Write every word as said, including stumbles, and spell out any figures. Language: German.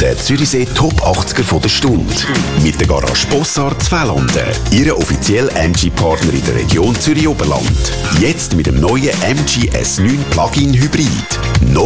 der Zürichsee Top achtziger von der Stunde. Mit der Garage Bossard Zweitlanden. Ihre offizielle M G-Partner in der Region Zürich-Oberland. Jetzt mit dem neuen M G S neun Plug-in Hybrid.